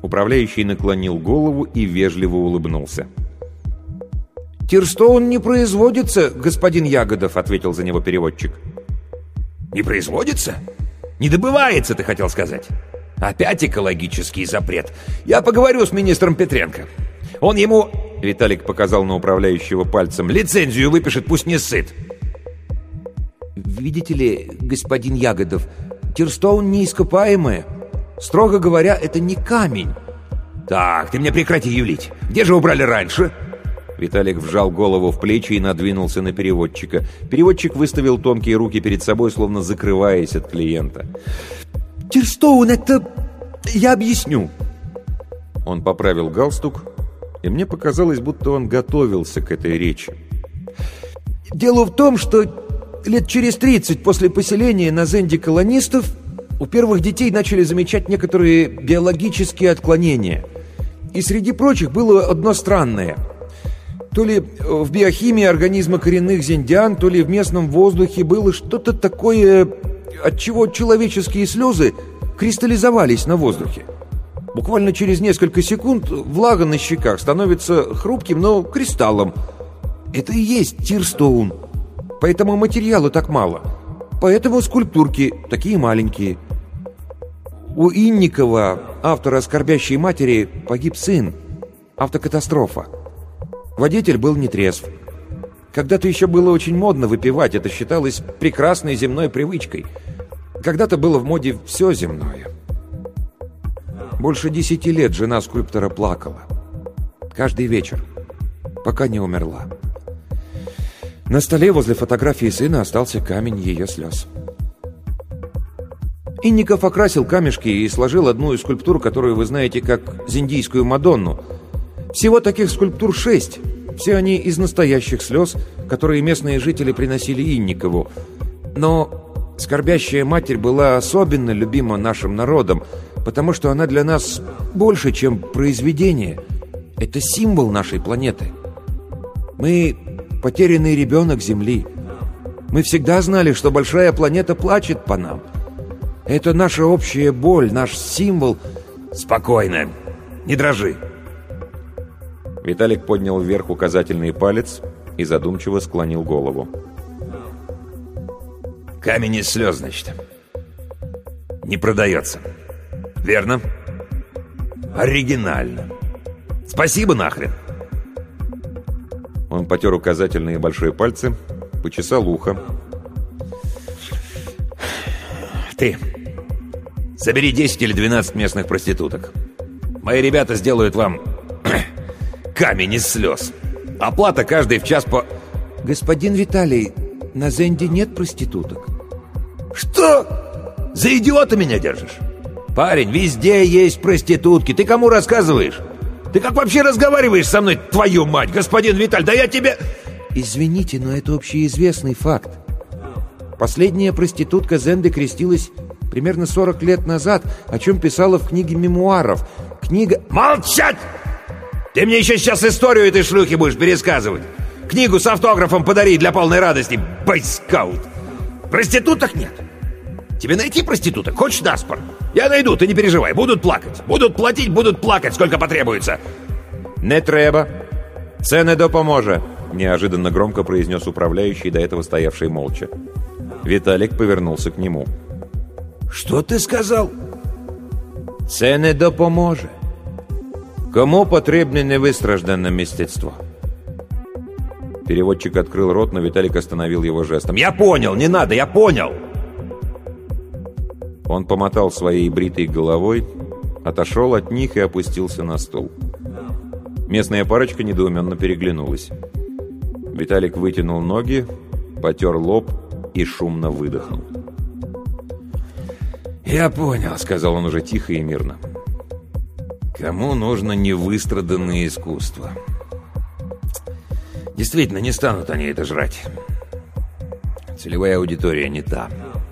Управляющий наклонил голову и вежливо улыбнулся. «Тирстоун не производится, господин Ягодов», — ответил за него переводчик. «Не производится? Не добывается, ты хотел сказать? Опять экологический запрет. Я поговорю с министром Петренко. Он ему...» — Виталик показал на управляющего пальцем. «Лицензию выпишет, пусть не сыт». «Видите ли, господин Ягодов, Тирстоун не ископаемое. Строго говоря, это не камень». «Так, ты мне прекрати юлить. Где же убрали раньше?» Виталик вжал голову в плечи и надвинулся на переводчика. Переводчик выставил тонкие руки перед собой, словно закрываясь от клиента. «Тирстоун, это... я объясню». Он поправил галстук, и мне показалось, будто он готовился к этой речи. «Дело в том, что лет через 30 после поселения на Зенде колонистов у первых детей начали замечать некоторые биологические отклонения. И среди прочих было одно странное. То ли в биохимии организма коренных зендиан, то ли в местном воздухе было что-то такое, от чего человеческие слезы кристаллизовались на воздухе. Буквально через несколько секунд влага на щеках становится хрупким, но кристаллом. Это и есть Тирстоун. Поэтому материала так мало. Поэтому скульптурки такие маленькие. У Инникова, автора «Скорбящей матери», погиб сын. Автокатастрофа. Водитель был нетрезв. Когда-то еще было очень модно выпивать, это считалось прекрасной земной привычкой. Когда-то было в моде все земное. Больше 10 лет жена скульптора плакала. Каждый вечер, пока не умерла. На столе возле фотографии сына остался камень ее слез. Инников окрасил камешки и сложил одну из скульптур, которую вы знаете как Зендийскую Мадонну. Всего таких скульптур 6. Все они из настоящих слез, которые местные жители приносили Инникову. Но скорбящая матерь была особенно любима нашим народом, потому что она для нас больше, чем произведение. Это символ нашей планеты. Мы потерянный ребенок Земли. Мы всегда знали, что большая планета плачет по нам. Это наша общая боль, наш символ. «Спокойно, не дрожи». Виталик поднял вверх указательный палец и задумчиво склонил голову. «Камень из слез, значит. Не продается. Верно? Оригинально. Спасибо нахрен». Он потер указательные и большие пальцы, почесал ухо. «Ты собери 10 или 12 местных проституток. Мои ребята сделают вам камень из слез. Оплата каждый в час по...» «Господин Виталий, на Зенде нет проституток». «Что? За идиота меня держишь? Парень, везде есть проститутки. Ты кому рассказываешь? Ты как вообще разговариваешь со мной, твою мать, господин Виталь? Да я тебе...» «Извините, но это общеизвестный факт. Последняя проститутка Зенды крестилась примерно 40 лет назад, о чем писала в книге мемуаров. Книга...» «Молчать! Ты мне еще сейчас историю этой шлюхи будешь пересказывать. Книгу с автографом подари для полной радости, бойскаут. Проституток нет. Тебе найти проституток? Хочешь наспор? Я найду, ты не переживай. Будут плакать. Будут платить, будут плакать, сколько потребуется». «Не треба. Це не допоможе», — неожиданно громко произнес управляющий, до этого стоявший молча. Виталик повернулся к нему. «Что ты сказал?» «Це не допоможе. Кому потрібне невистраждане мистецтво?» Переводчик открыл рот, но Виталик остановил его жестом. «Я понял, не надо, я понял!» Он помотал своей бритой головой, отошел от них и опустился на стул. Местная парочка недоуменно переглянулась. Виталик вытянул ноги, потер лоб и шумно выдохнул. «Я понял», — сказал он уже тихо и мирно. «Кому нужно невыстраданное искусство? Действительно, не станут они это жрать. Целевая аудитория не та».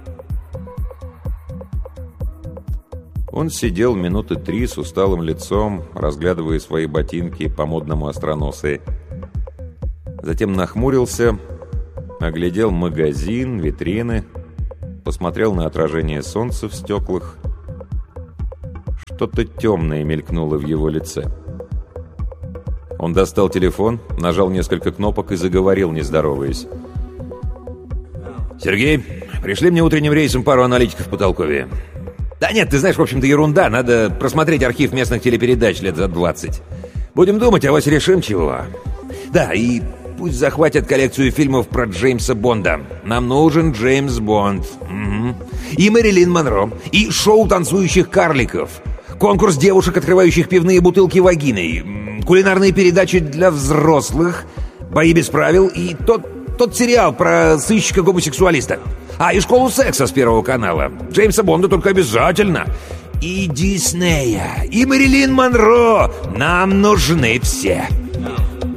Он сидел минуты 3 с усталым лицом, разглядывая свои ботинки, по-модному остроносые. Затем нахмурился, оглядел магазин, витрины, посмотрел на отражение солнца в стеклах. что-то темное мелькнуло в его лице. Он достал телефон, нажал несколько кнопок и заговорил, не здороваясь. «Сергей, пришли мне утренним рейсом пару аналитиков по Толкове. Да нет, ты знаешь, в общем-то, ерунда. Надо просмотреть архив местных телепередач лет за 20. Будем думать, а вось решим чего. Да, и пусть захватят коллекцию фильмов про Джеймса Бонда. Нам нужен Джеймс Бонд. Угу. И Мэрилин Монро. И шоу танцующих карликов. Конкурс девушек, открывающих пивные бутылки вагиной. Кулинарные передачи для взрослых. Бои без правил. И тот сериал про сыщика-гомосексуалиста. А, и школу секса с Первого канала. Джеймса Бонда только обязательно. И Диснея, и Мэрилин Монро. Нам нужны все.